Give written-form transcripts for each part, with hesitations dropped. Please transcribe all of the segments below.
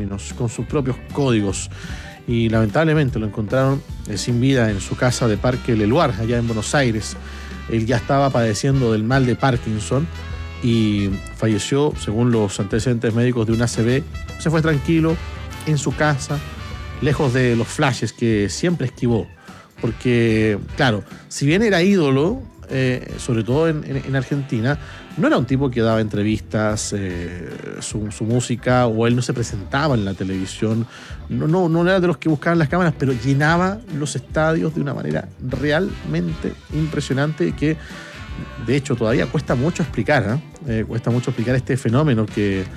términos, con sus propios códigos. Y lamentablemente lo encontraron sin vida en su casa de Parque Leluar, allá en Buenos Aires. Él ya estaba padeciendo del mal de Parkinson y falleció, según los antecedentes médicos, de un ACV. Se fue tranquilo en su casa, lejos de los flashes que siempre esquivó. Porque, claro, si bien era ídolo, sobre todo en Argentina, no era un tipo que daba entrevistas, su música, o él no se presentaba en la televisión, no era de los que buscaban las cámaras, pero llenaba los estadios de una manera realmente impresionante, que de hecho todavía cuesta mucho explicar, cuesta mucho explicar este fenómeno que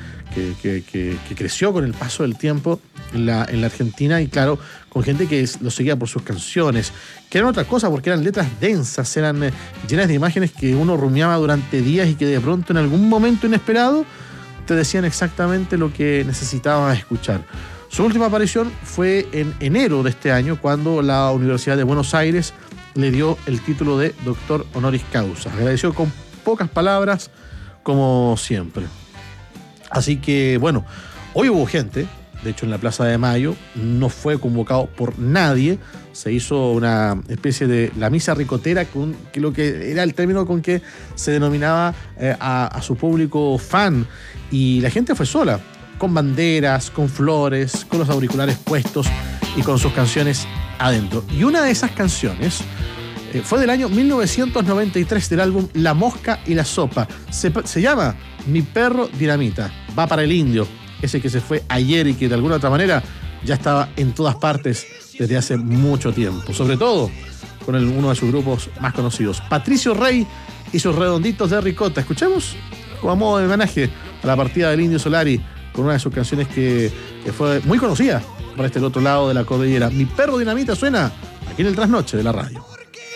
creció con el paso del tiempo en la Argentina, y claro, con gente que lo seguía por sus canciones, que eran otra cosa, porque eran letras densas, eran llenas de imágenes que uno rumiaba durante días y que de pronto en algún momento inesperado te decían exactamente lo que necesitabas escuchar. Su última aparición fue en enero de este año, cuando la Universidad de Buenos Aires le dio el título de doctor honoris causa. Agradeció con pocas palabras, como siempre. Así que, bueno, hoy hubo gente. De hecho, en la Plaza de Mayo no fue convocado por nadie. Se hizo una especie de la misa ricotera, que lo que era el término con que se denominaba a su público fan. Y la gente fue sola, con banderas, con flores, con los auriculares puestos y con sus canciones adentro. Y una de esas canciones fue del año 1993, del álbum La Mosca y la Sopa. Se llama Mi Perro Dinamita. Va para el Indio, ese que se fue ayer y que de alguna otra manera ya estaba en todas partes desde hace mucho tiempo. Sobre todo con uno de sus grupos más conocidos, Patricio Rey y sus Redonditos de Ricota. Escuchemos como a modo de homenaje a la partida del Indio Solari, con una de sus canciones que fue muy conocida por este otro lado de la cordillera. Mi Perro Dinamita suena aquí en el Trasnoche de la radio.